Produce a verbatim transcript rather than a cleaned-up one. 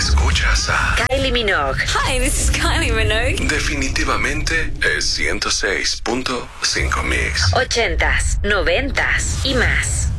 Escuchas a Kylie Minogue. Hi, this is Kylie Minogue. Definitivamente es ciento seis punto cinco Mix. Ochentas, noventas y más.